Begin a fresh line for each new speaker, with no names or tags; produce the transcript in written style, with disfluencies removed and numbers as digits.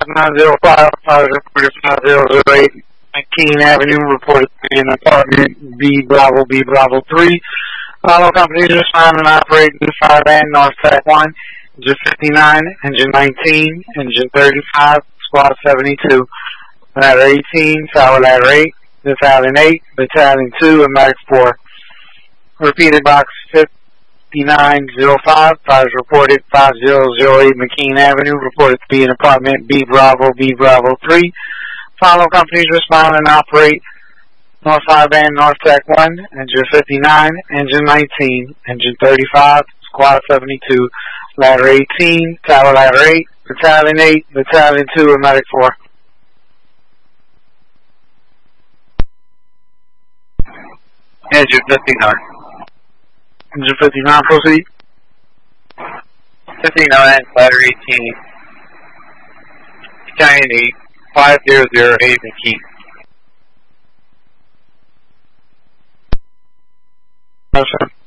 905, 508 McKean Avenue, reported to be an apartment B Bravo 3. Follow companies respond and operate New 5 and North Track 1, Engine 59, Engine 19, Engine 35, Squad 72, Ladder 18, Tower Ladder 8, Battalion 8, Battalion 2, and Medic 4. Repeated box 5905, fires reported 5008 McKean Avenue, reported to be an apartment B Bravo 3. Follow companies respond and operate North 5 and North Track 1, Engine 59, Engine 19, Engine 35, Squad 72, Ladder 18, Tower Ladder 8, Battalion 8, Battalion 2, and Medic 4.
Engine 59.
Engine 59, proceed.
59, Ladder 18, Battalion 8, 5008 McKean.
No, sir.